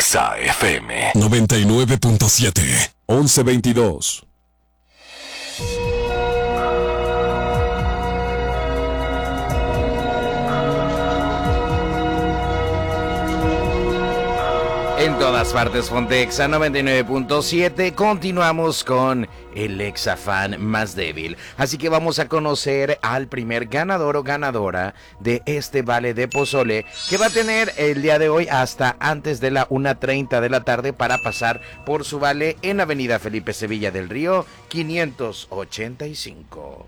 Exa FM 99.7 1122. En todas partes, ponte Exa 99.7. Continuamos con el Exa fan más débil. Así que vamos a conocer al primer ganador o ganadora de este vale de pozole, que va a tener el día de hoy hasta antes de la 1:30 de la tarde para pasar por su vale en Avenida Felipe Sevilla del Río 585.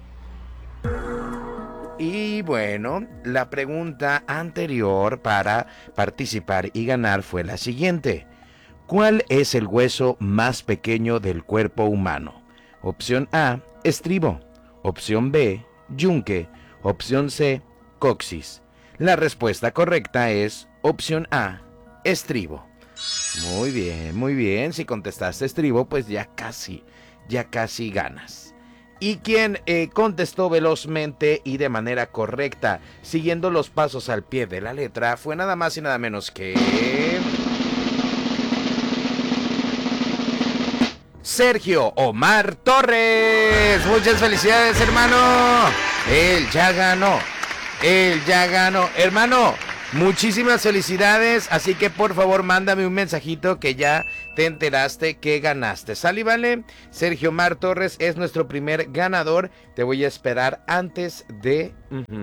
Y bueno, la pregunta anterior para participar y ganar fue la siguiente. ¿Cuál es el hueso más pequeño del cuerpo humano? Opción A, estribo. Opción B, yunque. Opción C, coxis. La respuesta correcta es opción A, estribo. Muy bien, muy bien. Si contestaste estribo, pues ya casi ganas. Y quien contestó velozmente y de manera correcta, siguiendo los pasos al pie de la letra, fue nada más y nada menos que Sergio Omar Torres. Muchas felicidades, hermano. Él ya ganó. Hermano, muchísimas felicidades. Así que por favor mándame un mensajito que ya te enteraste que ganaste. ¿Sale, vale? Sergio Omar Torres es nuestro primer ganador. Te voy a esperar antes de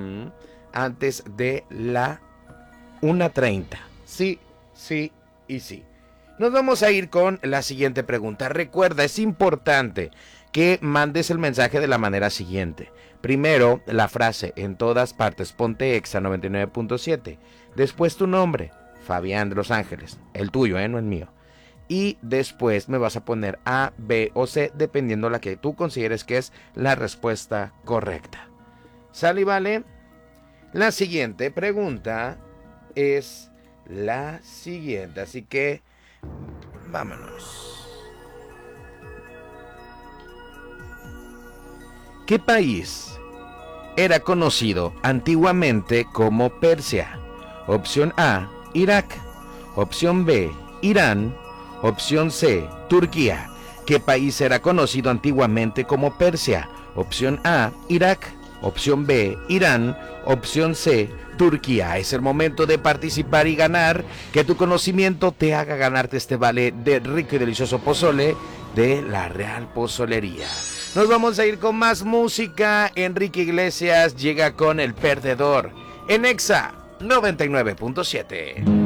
la 1:30. Sí y sí. Nos vamos a ir con la siguiente pregunta. Recuerda, es importante que mandes el mensaje de la manera siguiente. Primero, la frase en todas partes, ponte Exa 99.7. Después tu nombre, Fabián de Los Ángeles. El tuyo, no el mío. Y después me vas a poner A, B o C, dependiendo la que tú consideres que es la respuesta correcta. ¿Sale y vale? La siguiente pregunta es la siguiente, así que vámonos. ¿Qué país era conocido antiguamente como Persia? Opción A, Irak. Opción B, Irán. Opción C, Turquía. ¿Qué país era conocido antiguamente como Persia? Opción A, Irak. Opción B, Irán. Opción C, Turquía. Es el momento de participar y ganar. Que tu conocimiento te haga ganarte este vale de rico y delicioso pozole de la Real Pozolería. Nos vamos a ir con más música. Enrique Iglesias llega con El Perdedor en Exa 99.7.